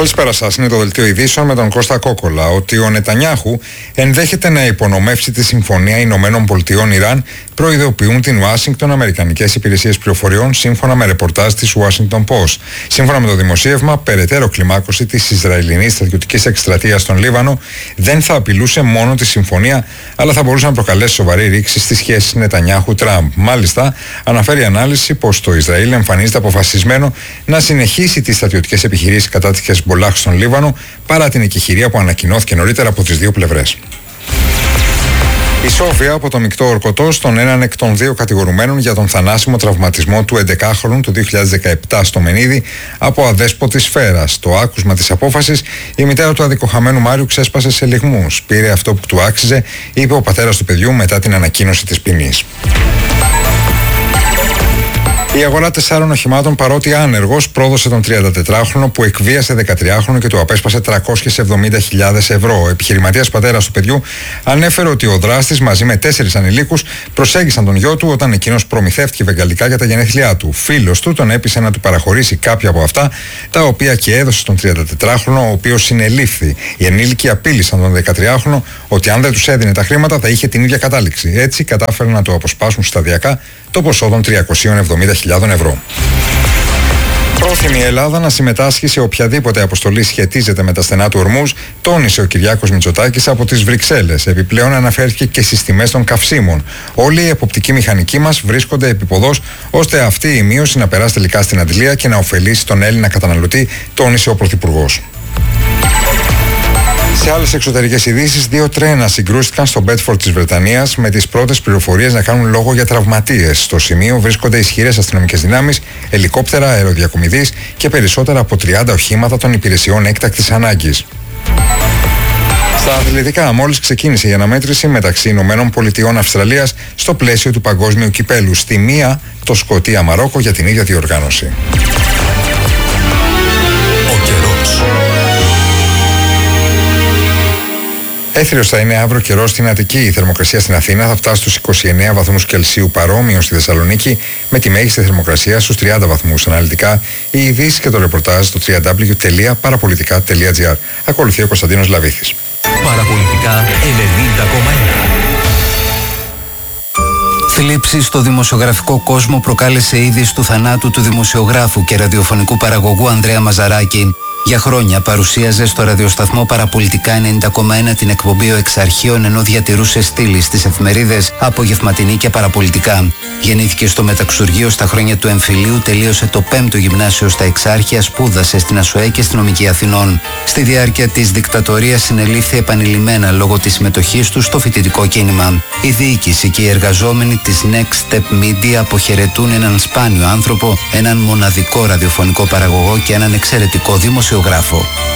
Καλησπέρα σας. Είναι το δελτίο ειδήσεων με τον Κώστα Κόκολα. Ότι ο Νετανιάχου ενδέχεται να υπονομεύσει τη Συμφωνία Ηνωμένων Πολιτειών Ιράν, προειδοποιούν την Ουάσιγκτον αμερικανικές υπηρεσίες πληροφοριών, σύμφωνα με ρεπορτάζ της Washington Post. Σύμφωνα με το δημοσίευμα, περαιτέρω κλιμάκωση της Ισραηλινής στρατιωτικής εκστρατείας στον Λίβανο δεν θα απειλούσε μόνο τη συμφωνία, αλλά θα μπορούσε να προκαλέσει σοβαρή ρήξη στις σχέσεις Νετανιάχου-Τραμπ. Μάλιστα, αναφέρει η ανάλυση πως το Ισραήλ εμφανίζεται αποφασισμένο να συνεχίσει τις στρατιωτικές επιχειρήσεις κατά της Χεσμπολάχ στον Λίβανο, παρά την εκεχηρία που ανακοινώθηκε νωρίτερα από τις δύο πλευρές. Ισόβια από το μεικτό ορκωτό στον έναν εκ των δύο κατηγορουμένων για τον θανάσιμο τραυματισμό του 11χρονου του 2017 στο Μενίδη από αδέσποτη σφαίρα. Στο άκουσμα της απόφασης, η μητέρα του αδικοχαμένου Μάριου ξέσπασε σε λυγμούς. Πήρε αυτό που του άξιζε, είπε ο πατέρας του παιδιού μετά την ανακοίνωση της ποινής. Η αγορά 4 οχημάτων, παρότι άνεργος, πρόδωσε τον 34χρονο που εκβίασε 13χρονο και του απέσπασε 370.000 ευρώ. Ο επιχειρηματίας πατέρας του παιδιού ανέφερε ότι ο δράστης μαζί με 4 ανηλίκους προσέγγισαν τον γιο του όταν εκείνος προμηθεύτηκε βεγγαλικά για τα γενέθλιά του. Φίλος του τον έπεισε να του παραχωρήσει κάποια από αυτά, τα οποία και έδωσε στον 34χρονο, ο οποίος συνελήφθη. Οι ενήλικοι απείλησαν τον 13χρονο ότι αν δεν τους έδινε τα χρήματα θα είχε την ίδια κατάληξη. Έτσι κατάφεραν να το αποσπάσουν σταδιακά το ποσό των 370.000 ευρώ. Πρόθυμη η Ελλάδα να συμμετάσχει σε οποιαδήποτε αποστολή σχετίζεται με τα στενά του Ορμούζ, τόνισε ο Κυριάκος Μητσοτάκης από τις Βρυξέλλες. Επιπλέον αναφέρθηκε και στις τιμές των καυσίμων. Όλοι οι εποπτικοί μηχανικοί μας βρίσκονται επίποδος, ώστε αυτή η μείωση να περάσει τελικά στην αντιλία και να ωφελήσει τον Έλληνα καταναλωτή, τόνισε ο Πρωθυπουργός. Σε άλλες εξωτερικές ειδήσεις, 2 τρένα συγκρούστηκαν στο Μπέτφορντ της Βρετανίας, με τις πρώτες πληροφορίες να κάνουν λόγο για τραυματίες. Στο σημείο βρίσκονται ισχυρές αστυνομικές δυνάμεις, ελικόπτερα, αεροδιακομιδείς και περισσότερα από 30 οχήματα των υπηρεσιών έκτακτης ανάγκης. Στα αθλητικά, μόλις ξεκίνησε η αναμέτρηση μεταξύ Ηνωμένων Πολιτειών Αυστραλίας στο πλαίσιο του Παγκόσμιου Κυπέλου. Στη μία, το Σκωτία-Μαρόκο για την ίδια διοργάνωση. Ο καιρός. Έθριος θα είναι αύριο καιρός στην Αττική. Η θερμοκρασία στην Αθήνα θα φτάσει στους 29 βαθμούς Κελσίου, παρόμοιο στη Θεσσαλονίκη, με τη μέγιστη θερμοκρασία στους 30 βαθμούς. Αναλυτικά, οι ειδήσεις και το ρεπορτάζ στο www.politica.gr. Ακολουθεί ο Κωνσταντίνος Λαβίθης. Παραπολιτικά 90,1. Θλίψη στο δημοσιογραφικό κόσμο προκάλεσε η είδηση του θανάτου του δημοσιογράφου και ραδιοφωνικού παραγωγού Ανδρέα Μαζαράκη. Για χρόνια παρουσίαζε στο ραδιοσταθμό Παραπολιτικά 90,1 την εκπομπή Ο Εξαρχείων, ενώ διατηρούσε στήλη στις εφημερίδες Απογευματινή και Παραπολιτικά. Γεννήθηκε στο Μεταξουργείο στα χρόνια του εμφυλίου, τελείωσε το 5ο γυμνάσιο στα Εξάρχεια, σπούδασε στην ΑΣΟΕ και στην Νομική Αθηνών. Στη διάρκεια της δικτατορίας συνελήφθη επανειλημμένα λόγω της συμμετοχής του στο φοιτητικό κίνημα. Η διοίκηση και οι εργαζόμενοι της Next Step Media αποχαιρετούν έναν σπάνιο άνθρωπο, έναν μοναδικό ραδιοφωνικό παραγωγό και έναν εξαιρετικό δημοσιογράφο.